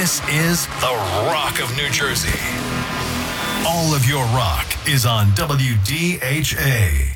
This is the Rock of New Jersey. All of your rock is on WDHA.